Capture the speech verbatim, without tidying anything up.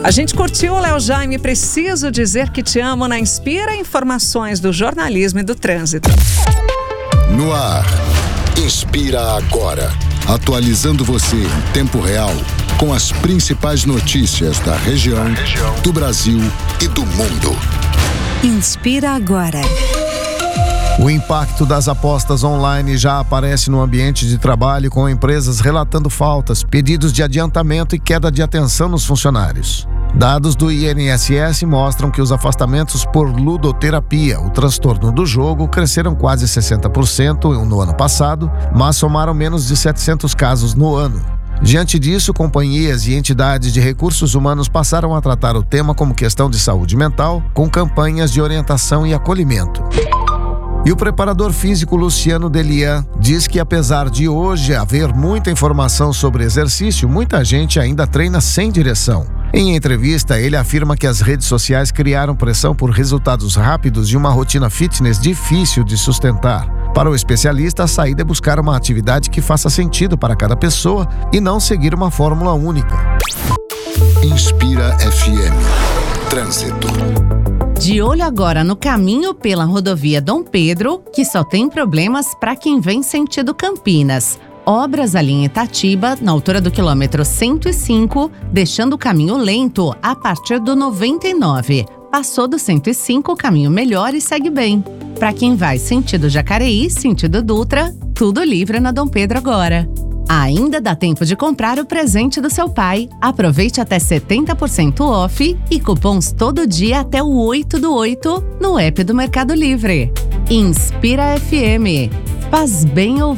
A gente curtiu o Léo Jaime, Preciso Dizer Que Te Amo na Inspira, informações do jornalismo e do trânsito. No ar, Inspira Agora, atualizando você em tempo real com as principais notícias da região, do Brasil e do mundo. Inspira Agora. O impacto das apostas online já aparece no ambiente de trabalho, com empresas relatando faltas, pedidos de adiantamento e queda de atenção nos funcionários. Dados do I N S S mostram que os afastamentos por ludoterapia, o transtorno do jogo, cresceram quase sessenta por cento no ano passado, mas somaram menos de setecentos casos no ano. Diante disso, companhias e entidades de recursos humanos passaram a tratar o tema como questão de saúde mental, com campanhas de orientação e acolhimento. E o preparador físico Luciano Delian diz que, apesar de hoje haver muita informação sobre exercício, muita gente ainda treina sem direção. Em entrevista, ele afirma que as redes sociais criaram pressão por resultados rápidos e uma rotina fitness difícil de sustentar. Para o especialista, a saída é buscar uma atividade que faça sentido para cada pessoa e não seguir uma fórmula única. Inspira F M. Trânsito. De olho agora no caminho pela rodovia Dom Pedro, que só tem problemas para quem vem sentido Campinas. Obras ali em Itatiba, na altura do quilômetro cento e cinco, deixando o caminho lento a partir do noventa e nove. Passou do cento e cinco, o caminho melhora e segue bem. Para quem vai sentido Jacareí, sentido Dutra, tudo livre na Dom Pedro agora. Ainda dá tempo de comprar o presente do seu pai. Aproveite até setenta por cento off e cupons todo dia até o oito do oito no app do Mercado Livre. Inspira F M. Faz bem ouvir.